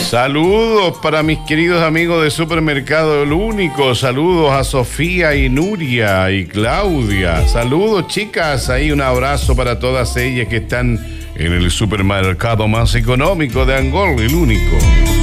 Saludos para mis queridos amigos de Supermercado El Único. Saludos a Sofía y Nuria y Claudia. Saludos, chicas. Ahí un abrazo para todas ellas que están en el supermercado más económico de Angol, El Único.